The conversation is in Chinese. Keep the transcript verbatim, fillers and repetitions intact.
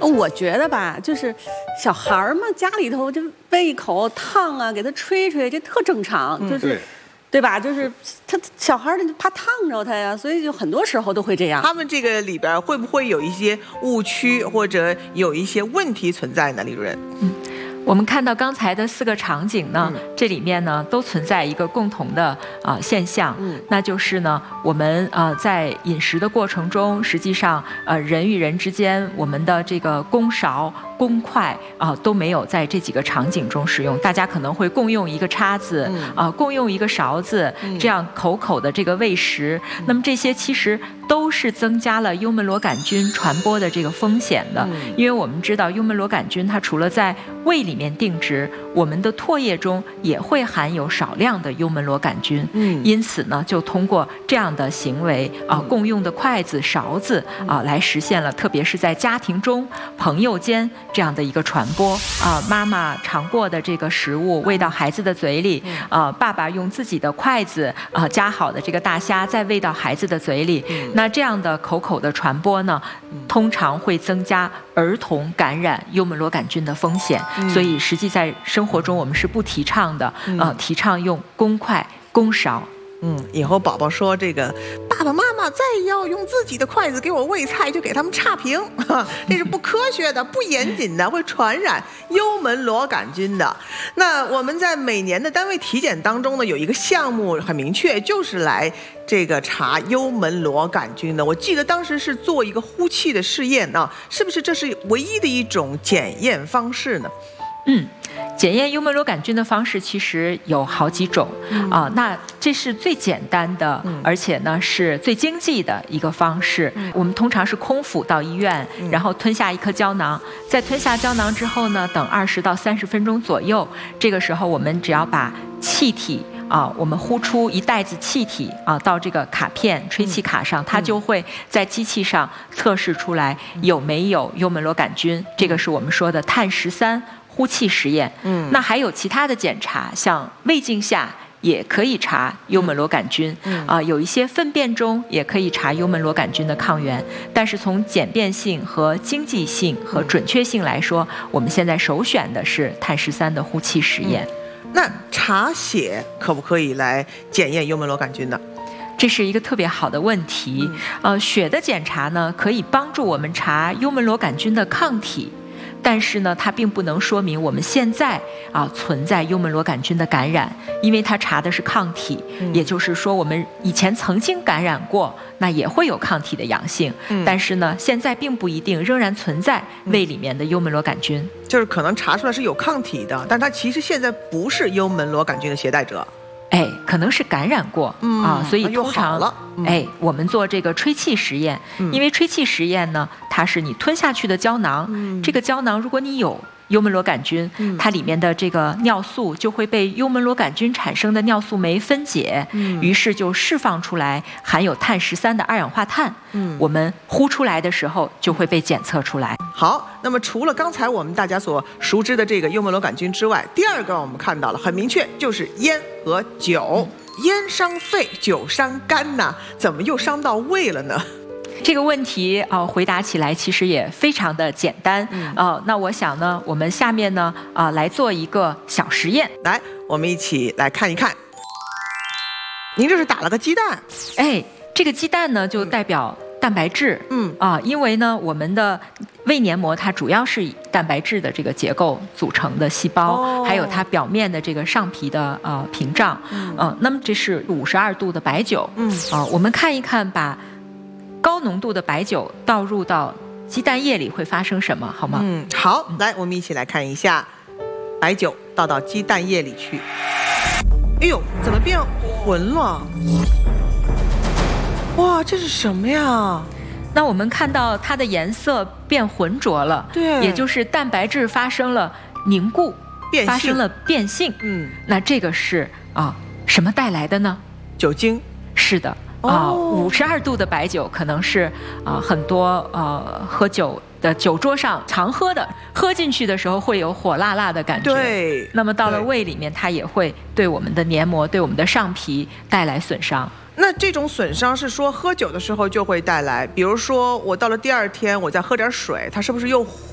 我觉得吧，就是小孩儿嘛，家里头就喂一口烫啊，给他吹吹，这特正常，就是。对吧？就是他小孩儿怕烫着他呀，所以就很多时候都会这样。 他们这个里边会不会有一些误区或者有一些问题存在呢？李主任， 嗯，我们看到刚才的四个场景呢，嗯、这里面呢都存在一个共同的啊、呃、现象，嗯，那就是呢，我们呃在饮食的过程中，实际上呃人与人之间，我们的这个公勺。公筷啊、呃、都没有在这几个场景中使用，大家可能会共用一个叉子啊、嗯呃，共用一个勺子，嗯、这样口口的这个喂食。嗯、那么这些其实都是增加了幽门螺杆菌传播的这个风险的，嗯、因为我们知道幽门螺杆菌它除了在胃里面定植，我们的唾液中也会含有少量的幽门螺杆菌。嗯，因此呢，就通过这样的行为啊、呃，共用的筷子、勺子啊、呃，来实现了，特别是在家庭中、朋友间。这样的一个传播啊、呃，妈妈尝过的这个食物喂到孩子的嘴里，啊、呃，爸爸用自己的筷子啊、呃、夹好的这个大虾再喂到孩子的嘴里，嗯、那这样的口口的传播呢，通常会增加儿童感染幽门螺杆菌的风险，嗯、所以实际在生活中我们是不提倡的，嗯、呃，提倡用公筷、公勺。 嗯，以后宝宝说这个爸爸妈妈再要用自己的筷子给我喂菜，就给他们差评，这是不科学的、不严谨的，会传染幽门螺杆菌的。那我们在每年的单位体检当中呢，有一个项目很明确，就是来这个查幽门螺杆菌的。我记得当时是做一个呼气的试验啊，是不是这是唯一的一种检验方式呢？ 嗯。检验幽门螺杆菌的方式其实有好几种啊、呃，那这是最简单的，而且呢是最经济的一个方式。我们通常是空腹到医院，然后吞下一颗胶囊，在吞下胶囊之后呢，等二十到三十分钟左右，这个时候我们只要把气体啊，我们呼出一袋子气体啊到这个卡片吹气卡上，它就会在机器上测试出来有没有幽门螺杆菌，这个是我们说的碳十三。呼气实验，嗯，那还有其他的检查，像胃镜下也可以查幽门螺杆菌，嗯啊、呃，有一些粪便中也可以查幽门螺杆菌的抗原，但是从简便性和经济性和准确性来说，我们现在首选的是碳十三的呼气实验。 嗯、那查血可不可以来检验幽门螺杆菌呢？ 这是一个特别好的问题。嗯、呃，血的检查呢，可以帮助我们查幽门螺杆菌的抗体。但是呢，它并不能说明我们现在啊存在幽门螺杆菌的感染，因为它查的是抗体，嗯、也就是说我们以前曾经感染过，那也会有抗体的阳性。嗯、但是呢，现在并不一定，仍然存在胃里面的幽门螺杆菌， 就是可能查出来是有抗体的，但它其实现在不是幽门螺杆菌的携带者。 哎，可能是感染过、嗯、啊，所以通常了、嗯、 哎，我们做这个吹气实验，嗯、因为吹气实验呢，它是你吞下去的胶囊，嗯、这个胶囊如果你有幽门螺杆菌，嗯、它里面的这个尿素就会被幽门螺杆菌产生的尿素酶分解，嗯、于是就释放出来含有碳十三的二氧化碳，嗯、我们呼出来的时候就会被检测出来。 好，那么除了刚才我们大家所熟知的这个幽门螺杆菌之外，第二个我们看到了很明确，就是烟和酒。嗯、烟伤肺，酒伤肝呐，怎么又伤到胃了呢？ 这个问题啊、呃，回答起来其实也非常的简单。嗯、呃，那我想呢，我们下面呢啊、呃、来做一个小实验， 来，我们一起来看一看。您这是打了个鸡蛋， 哎，这个鸡蛋呢就代表蛋白质，嗯啊、呃，因为呢我们的胃黏膜它主要是以蛋白质的这个结构组成的细胞，哦、还有它表面的这个上皮的呃屏障，嗯、呃，那么这是五十二度的白酒，嗯啊、呃，我们看一看把高浓度的白酒倒入到鸡蛋液里会发生什么，好吗？ 嗯，好，来，我们一起来看一下，白酒倒到鸡蛋液里去。哎呦，怎么变浑了？哇，这是什么呀？ 那我们看到它的颜色变浑浊了， 对， 也就是蛋白质发生了凝固， 变性发生了变性。嗯，那这个是啊什么带来的呢？ 酒精。 是的。啊，五十二度的白酒可能是啊、呃、很多呃喝酒的酒桌上常喝的，喝进去的时候会有火辣辣的感觉。 对， 那么到了胃里面，它也会对我们的黏膜、对我们的上皮带来损伤。 那这种损伤是说喝酒的时候就会带来，比如说我到了第二天我再喝点水，它是不是又